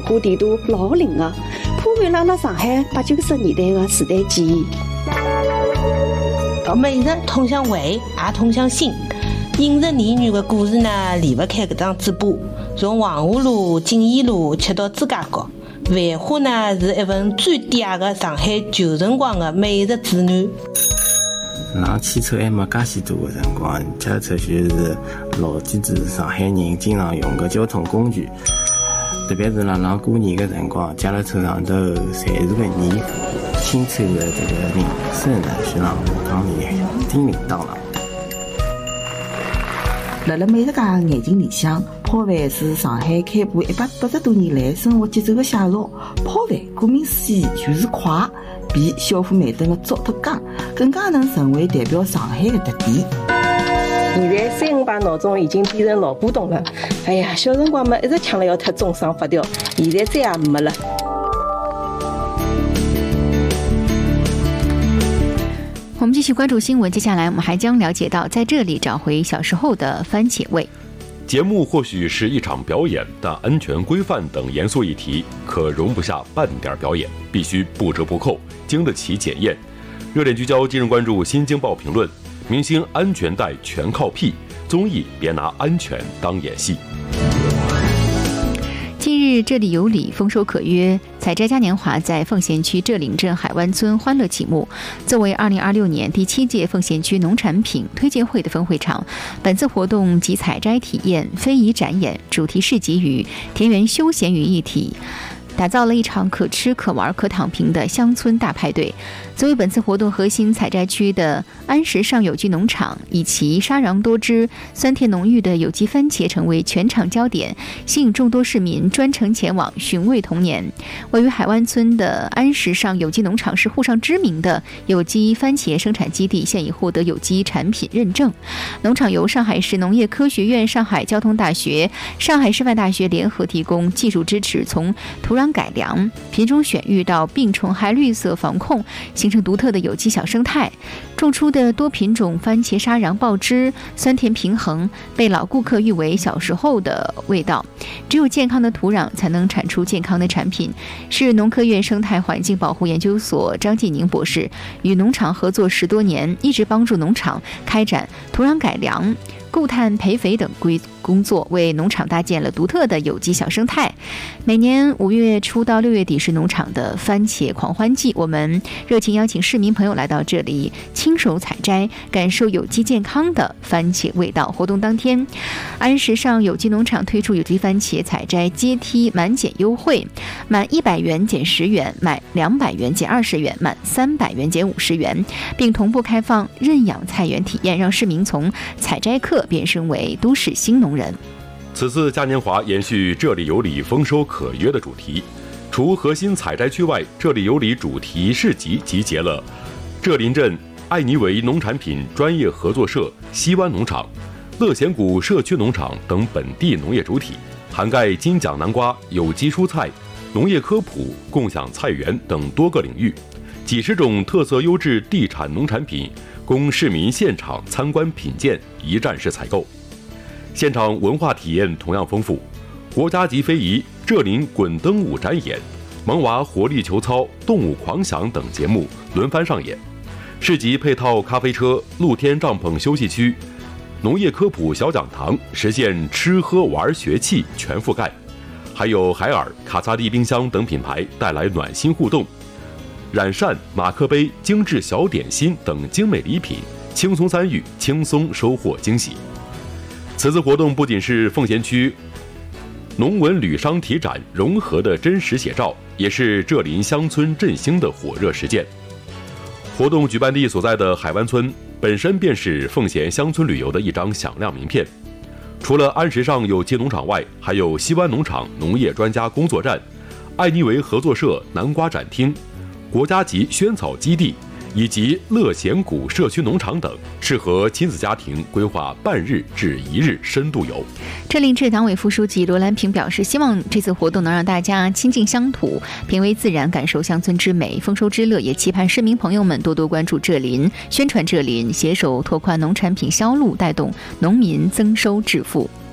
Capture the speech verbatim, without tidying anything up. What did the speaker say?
化程度老灵的，破坏了阿拉上海八九十年代的时代记忆。 美食通向胃，也通向心。饮食美女的故事呢，离不开搿张嘴巴。从黄河路、锦衣路吃到朱家角，繁花呢是一份最嗲的上海旧辰光的美食指南。 上汽车还没介许多的辰光，脚踏车就是老几子上海人经常用的交通工具。特别是辣辣过年的辰光，脚踏车上头侪是个年新抽的这个人参呢，就让马桶里叮铃当啷。 辣辣美食界的眼睛里向，泡饭是上海开埠一百八十多年来生活节奏的写照。泡饭顾名思义就是快，比小火慢炖的糟脱香，更加能成为代表上海的特点。 现在三五排闹钟已经变成老古董了，哎呀，小辰光嘛一直抢了要脱中上发条，现在再也没了。 我们继续关注新闻，接下来我们还将了解到，在这里找回小时候的番茄味。 节目或许是一场表演，但安全规范等严肃议题可容不下半点表演，必须不折不扣，经得起检验。热点聚焦，今日关注新京报评论：明星安全带全靠屁，综艺别拿安全当演戏。 近日，这里有理，丰收可约。采摘嘉年华在奉贤区浙林镇海湾村欢乐启幕。作为二零二六年第七届奉贤区农产品推介会的分会场，本次活动集采摘体验、非遗展演、主题市集与田园休闲于一体，打造了一场可吃可玩可躺平的乡村大派对。作为本次活动核心采摘区的安石上有机农场，以其沙瓤多汁、酸甜浓郁的有机番茄成为全场焦点，吸引众多市民专程前往寻味童年。位于海湾村的安石上有机农场是沪上知名的有机番茄生产基地，现已获得有机产品认证。农场由上海市农业科学院、上海交通大学、上海师范大学联合提供技术支持，从土壤改良、品种选育到病虫害绿色防控，形成独特的有机小生态。种出的多品种番茄沙瓤爆汁，酸甜平衡，被老顾客誉为小时候的味道。只有健康的土壤才能产出健康的产品。市农科院生态环境保护研究所张继宁博士与农场合作十多年，一直帮助农场开展土壤改良、固碳培肥等规工作，为农场搭建了独特的有机小生态。每年五月初到六月底是农场的番茄狂欢季，我们热情邀请市民朋友来到这里亲手采摘，感受有机健康的番茄味道。活动当天，安石上有机农场推出有机番茄采摘阶梯满减优惠，满一百元减十元，满两百元减二十元，满三百元减五十元，并同步开放认养菜园体验，让市民从采摘客变身为都市新农人。 此次嘉年华延续这里有理丰收可约的主题，除核心采摘区外，这里有理主题市集集结了浙林镇艾尼维农产品专业合作社、西湾农场、乐贤谷社区农场等本地农业主体，涵盖金奖南瓜、有机蔬菜、农业科普、共享菜园等多个领域，几十种特色优质地产农产品供市民现场参观品鉴，一站式采购。现场文化体验同样丰富，国家级非遗浙林滚灯舞展演、萌娃活力球操、动物狂想等节目轮番上演。市集配套咖啡车、露天帐篷休息区、农业科普小讲堂，实现吃喝玩学气全覆盖。还有海尔、卡萨帝冰箱等品牌带来暖心互动，染扇、马克杯、精致小点心等精美礼品，轻松参与，轻松收获惊喜。此次活动不仅是奉贤区农文旅商体展融合的真实写照，也是浙林乡村振兴的火热实践。活动举办地所在的海湾村本身便是奉贤乡村旅游的一张响亮名片。除了安石上有机农场外，还有西湾农场农业专家工作站、艾尼维合作社南瓜展厅、国家级萱草基地以及乐贤谷社区农场等，适合亲子家庭规划半日至一日深度游。 浙林市党委副书记罗兰平表示，希望这次活动能让大家亲近乡土，品味自然，感受乡村之美、丰收之乐，也期盼市民朋友们多多关注浙林，宣传浙林，携手拓宽农产品销路，带动农民增收致富。